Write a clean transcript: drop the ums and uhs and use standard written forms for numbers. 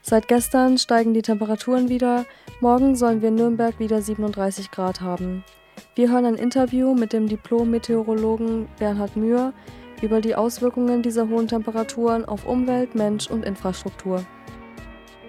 Seit gestern steigen die Temperaturen wieder. Morgen sollen wir in Nürnberg wieder 37 Grad haben. Wir hören ein Interview mit dem Diplom-Meteorologen Bernhard Mühr über die Auswirkungen dieser hohen Temperaturen auf Umwelt, Mensch und Infrastruktur.